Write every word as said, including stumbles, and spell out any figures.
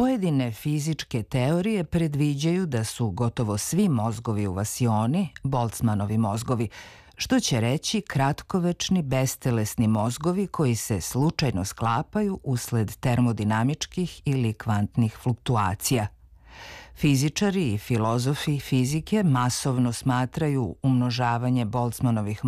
Pojedine fizičke teorije predviđaju da su gotovo svi mozgovi u vasioni Boltzmannovi mozgovi, što će reći kratkovečni bestelesni mozgovi koji se slučajno sklapaju usled termodinamičkih ili kvantnih fluktuacija. Fizičari i filozofi fizike masovno smatraju umnožavanje Boltzmannovih